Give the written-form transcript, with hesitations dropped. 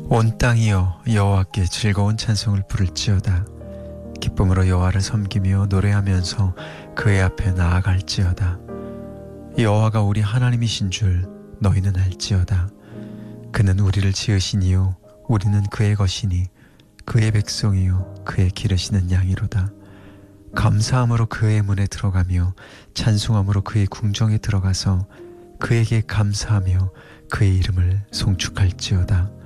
온 땅이여 여호와께 즐거운 찬송을 부를지어다. 기쁨으로 여호와를 섬기며 노래하면서 그의 앞에 나아갈지어다. 여호와가 우리 하나님이신 줄 너희는 알지어다. 그는 우리를 지으시니요 우리는 그의 것이니 그의 백성이요 그의 기르시는 양이로다. 감사함으로 그의 문에 들어가며 찬송함으로 그의 궁정에 들어가서 그에게 감사하며 그의 이름을 송축할지어다.